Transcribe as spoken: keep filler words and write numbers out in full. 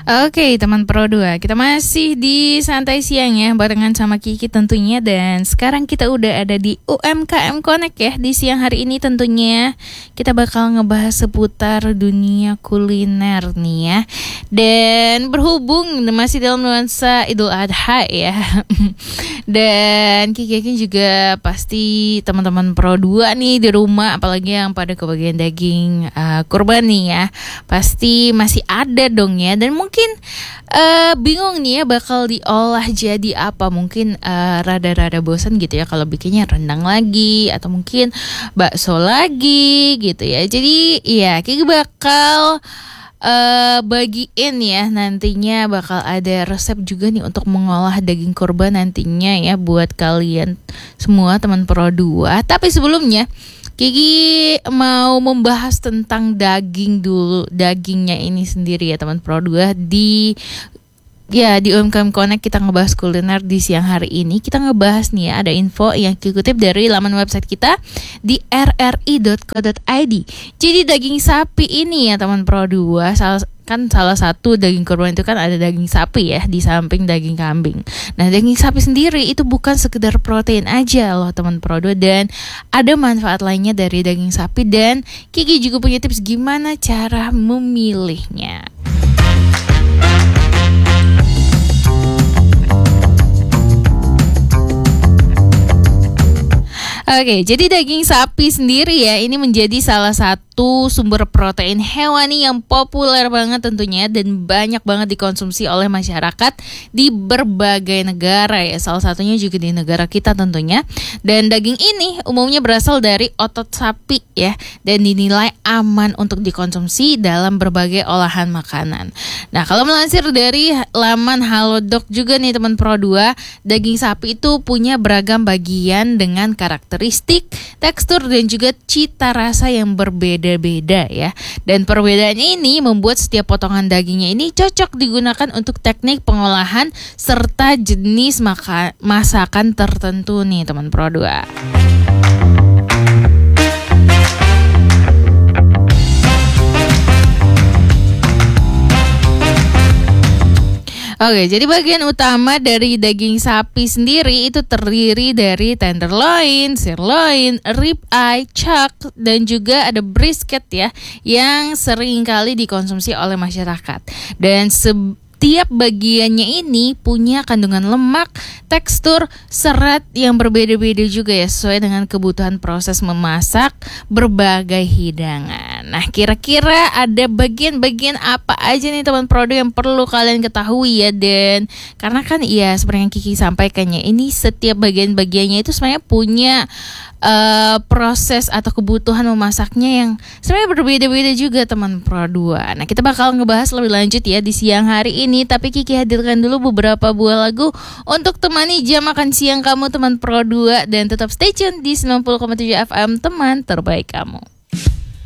Oke teman Pro dua, kita masih di Santai Siang ya, barengan sama Kiki tentunya. Dan sekarang kita udah ada di U M K M Connect ya. Di siang hari ini tentunya kita bakal ngebahas seputar dunia kuliner nih ya. Dan berhubung masih dalam nuansa Idul Adha ya. Dan Kiki yakin juga pasti teman-teman Pro dua nih di rumah, apalagi yang pada kebagian daging uh, kurban nih ya, pasti masih ada dong ya. Dan mungkin Mungkin uh, bingung nih ya bakal diolah jadi apa. Mungkin uh, rada-rada bosan gitu ya kalau bikinnya rendang lagi, atau mungkin bakso lagi gitu ya. Jadi ya Kiki bakal uh, bagiin ya, nantinya bakal ada resep juga nih untuk mengolah daging kurban nantinya ya, buat kalian semua teman Pro dua. Tapi sebelumnya Kiki mau membahas tentang daging dulu, dagingnya ini sendiri ya teman Pro dua. Di ya di U M K M Connect kita ngebahas kuliner di siang hari ini. Kita ngebahas nih ya, ada info yang kutip dari laman website kita di r r i dot co dot i d. Jadi daging sapi ini ya teman Pro dua, salah kan salah satu daging kurban itu kan ada daging sapi ya, di samping daging kambing. Nah daging sapi sendiri itu bukan sekedar protein aja loh teman Pro dua, dan ada manfaat lainnya dari daging sapi. Dan Kiki juga punya tips gimana cara memilihnya. Oke, jadi daging sapi sendiri ya, ini menjadi salah satu sumber protein hewani yang populer banget tentunya, dan banyak banget dikonsumsi oleh masyarakat di berbagai negara ya, salah satunya juga di negara kita tentunya. Dan daging ini umumnya berasal dari otot sapi ya, dan dinilai aman untuk dikonsumsi dalam berbagai olahan makanan. Nah, kalau melansir dari laman Halodoc juga nih teman Pro dua, daging sapi itu punya beragam bagian dengan karakteristik, tekstur, dan juga cita rasa yang berbeda-beda ya. Dan perbedaan ini membuat setiap potongan dagingnya ini cocok digunakan untuk teknik pengolahan serta jenis maka- masakan tertentu nih teman Pro dua. Oke, jadi bagian utama dari daging sapi sendiri itu terdiri dari tenderloin, sirloin, rib eye, chuck, dan juga ada brisket ya, yang sering kali dikonsumsi oleh masyarakat. Dan se- Tiap bagiannya ini punya kandungan lemak, tekstur, serat yang berbeda-beda juga ya, sesuai dengan kebutuhan proses memasak berbagai hidangan. Nah, kira-kira ada bagian-bagian apa aja nih teman Pro dua yang perlu kalian ketahui ya. Dan karena kan ya seperti yang Kiki sampaikannya, ini setiap bagian-bagiannya itu sebenarnya punya Uh, proses atau kebutuhan memasaknya yang sebenarnya berbeda-beda juga teman Pro dua. Nah, kita bakal ngebahas lebih lanjut ya di siang hari ini, tapi Kiki hadirkan dulu beberapa buah lagu untuk temani jam makan siang kamu teman Pro dua, dan tetap stay tune di sembilan puluh koma tujuh F M, teman terbaik kamu.